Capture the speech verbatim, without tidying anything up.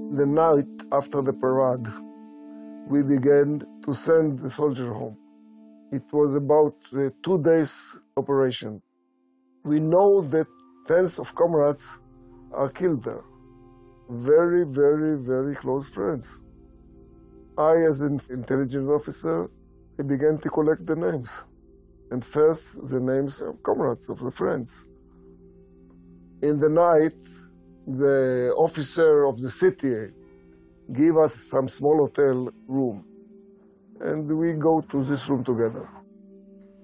The night after the parade, we began to send the soldier home. It was about a two days operation. We know that tens of comrades are killed there. Very, very, very close friends. I, as an intelligence officer, I began to collect the names. And first, the names of comrades, of the friends. In the night, the officer of the city gave us some small hotel room. And we go to this room together.